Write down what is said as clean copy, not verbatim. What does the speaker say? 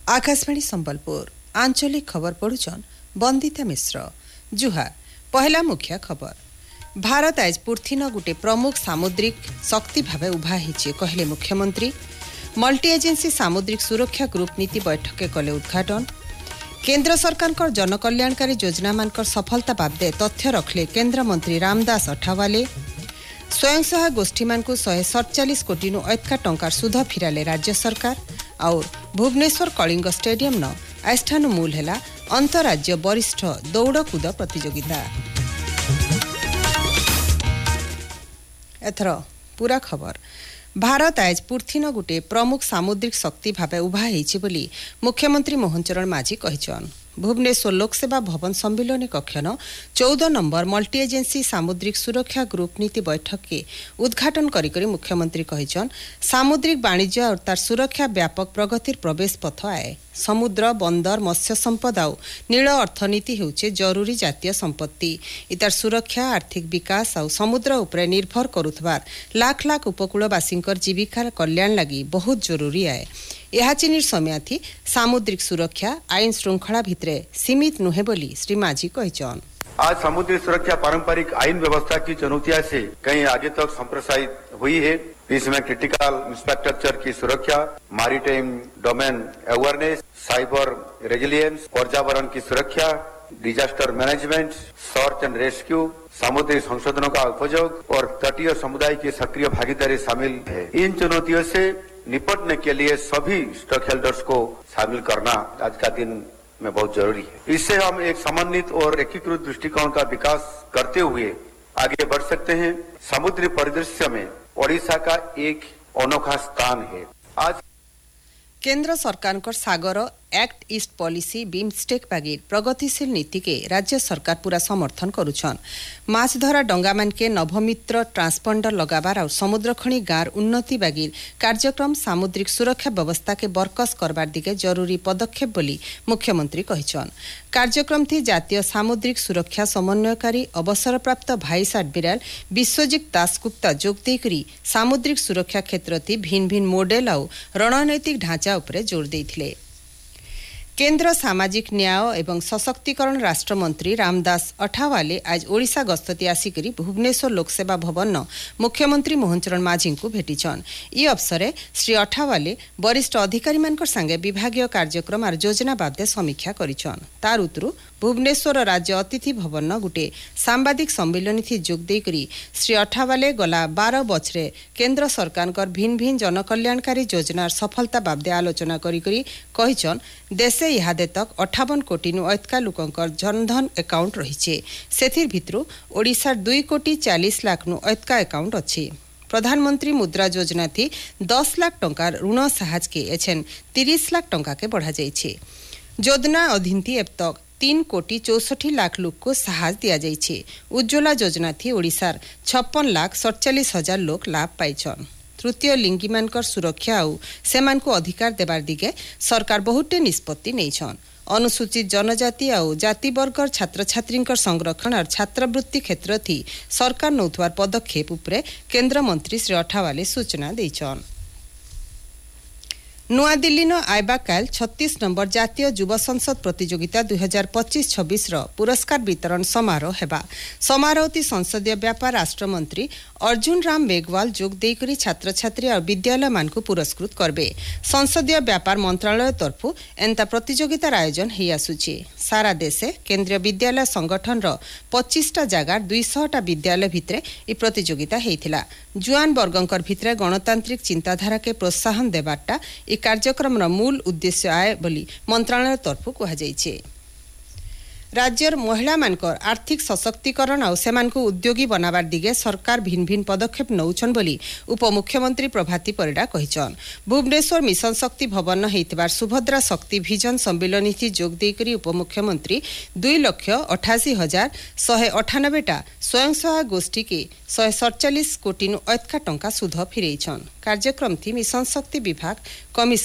आकाशवाणी संबलपुर आंचलिक खबर पढ़ुचन बंदिता मिश्र। जुहार पहला मुख्य खबर। भारत आज पूर्थिन गुटे प्रमुख सामुद्रिक शक्ति भावे उभा होइछे कहले मुख्यमंत्री। मल्टी एजेंसी सामुद्रिक सुरक्षा ग्रुप नीति बैठक कले उद्घाटन। केंद्र सरकार जनकल्याणकारी योजना मानकर सफलता बाबदे तथ्य रखले केंद्र मंत्री रामदास अठावाले। स्वयं सहायक गोष्ठी मानकु 147 कोटी नु अधिक टंकार सुध फिराले राज्य सरकार। और भुवनेश्वर कलिंग स्टेडियम न आस्थानु मूल हैला अंतरराज्य वरिष्ठ दौड़ कूद प्रतियोगिता। एथर पूरा खबर। भारत आज पूर्थिन गुटे प्रमुख सामुद्रिक शक्ति भावे उभा होइछि बोली मुख्यमंत्री मोहन चरण माझी कहिछन। भुवनेश्वर लोकसेवा भवन सम्मिलनी कक्षन 14 नंबर मल्टी एजेंसी सामुद्रिक सुरक्षा ग्रुप नीति बैठक के उद्घाटन करी मुख्यमंत्री कहिछन सामुद्रिक वाणिज्य और तार सुरक्षा व्यापक प्रगतिर प्रवेश पथ आए। समुद्र बंदर मत्स्य संपदा और नील अर्थनीति हेउचे जरूरी जातीय संपत्ति। इतार सुरक्षा आर्थिक विकास और समुद्र उपरे निर्भर करुथबार लाख लाख उपकूलवासींकर जीविका कल्याण लगी बहुत जरूरी आए। यह चिनिर समय थी सामुद्रिक सुरक्षा आईन श्रृंखला भितरे सीमित नुहे बोली श्री माझी कहिछन। आज समुद्री सुरक्षा पारंपरिक आईन व्यवस्था की चुनौतियों से कहीं आगे तक संप्रसारित हुई है। इसमें क्रिटिकल इंफ्रास्ट्रक्चर की सुरक्षा, maritime domain awareness, cyber resilience, पर्यावरण की सुरक्षा, disaster management, search and rescue, समुद्री संशोधनों का उपयोग और तटीय समुदाय की सक्रिय भागीदारी शामिल है। इन चुनौतियों से निपटने के लिए सभी स्टेक होल्डर्स को शामिल करना आज का दिन में बहुत जरूरी है। इससे हम एक समन्वित और एकीकृत दृष्टिकोण का विकास करते हुए आगे बढ़ सकते हैं। समुद्री परिदृश्य में ओडिशा का एक अनोखा स्थान है। आज केंद्र सरकार को सागर एक्ट ईस्ट पॉलिसी बीमस्टेक बागीर प्रगतिशील नीति के राज्य सरकार पूरा समर्थन करुछन। माछधरा डंगा मान के नवमित्र ट्रांसपंडर लगाबार और समुद्र खणी गार उन्नति बागीर कार्यक्रम सामुद्रिक सुरक्षा व्यवस्था के बरकस करबार दिगे जरूरी पदक्षेप बोली मुख्यमंत्री कहिछन। कार्यक्रम थी जातीय सामुद्रिक सुरक्षा समन्वयकारी अवसरप्राप्त भाइस एडमिरल विश्वजीत दासगुप्ता जोग देकरी सामुद्रिक सुरक्षा क्षेत्र थी भिन्न भिन्न मॉडल और रणनैतिक ढांचा उपरे जोर देथिले। केंद्र सामाजिक न्याय एवं सशक्तिकरण राष्ट्र मंत्री रामदास अठावाले आज ओडिशा गस्तती आसिकरी भुवनेश्वर लोकसेवा भवन न मुख्यमंत्री मोहन चरण माझी को भेटिछन। ई अवसरे श्री अठावाले वरिष्ठ अधिकारी मानकर संगे विभागीय कार्यक्रम और योजना बाबदे समीक्षा करिछन। तार उतरु भुवनेश्वर राज्य अतिथि भवन न गुटे सांबादिक सम्मेलन थी जोग देकरी श्री अठावाले गला 12 बछरे केंद्र सरकार भिन्न भिन्न जनकल्याणकारी योजनार सफलता बाबदे आलोचना करी कहिछन देशे इहादे तक 58 कोटी नु अधिक लोकंकर जनधन अकाउंट रहिछे। सेथिर भितरु ओडिशा 2 कोटी 40 लाख नु अधिक अकाउंट अछि। प्रधानमंत्री मुद्रा योजना थी 10 लाख टंका ऋण साहज के एछन 30 लाख टंका के बढ़ा जाइछे। योजना अधीन थी अब तक 3 कोटी 64 लाख लोक को साहस दिया जाइछे। उज्ज्वला योजना थी ओडिशार 56 लाख 47 हजार लोक लाभ पाइछन। तृतीय लिंगी मानकर सुरक्षा और सेमान को अधिकार देवार दिगे सरकार बहुटे निष्पत्ति नैछन। अनुसूचित जनजाति और जाति वर्गर छात्र छात्री संरक्षण और छात्रवृत्ति क्षेत्र थी सरकार नौथवार पदक्षेप उपरे केंद्र मंत्री श्री अठावाले सूचना देछन। नुआ दिल्ली न आइबा काल 36 नंबर जातीय युवा संसद प्रतियोगिता 2025-26 रो पुरस्कार वितरण समारोह हेबा। समारोहती संसदीय व्यापार राष्ट्र मंत्री अर्जुन राम मेघवाल जोग देकरी छात्र छात्री और विद्यालय मान को पुरस्कृत करबे। संसदीय व्यापार मंत्रालय तरफु एंता प्रतियोगितार आयोजन हेई आसुछि। सारा देशे केंद्रीय विद्यालय संगठन रो 25टा जगार 200टा विद्यालय भितरे ई प्रतियोगिता हेइथिला। जुआन वर्गंकर भितरे गणतांत्रिक चिंताधारा के प्रोत्साहन देबाटा ई कार्यक्रम मूल उद्देश्य आए बोली मंत्रालय तरफु कहा जाइछे। राज्यर महिला मानकर आर्थिक सशक्तिकरण और सेमान को उद्योगी बनावार दिगे सरकार भिन्न भिन्न पदक्षेप नौछन बोली उपमुख्यमंत्री प्रभाती परिडा कहिछन। भुवनेश्वर मिशन शक्ति भवन हेइतबार सुभद्रा शक्ति विजन सम्मेलन थी जोग देकरी उपमुख्यमंत्री 2,88,198टा स्वयं सहायक गोष्ठी के 147 कोटी नु अधिक टंका सुध फिरेइछन। कार्यक्रम थी मिशन शक्ति विभाग कमिश्नर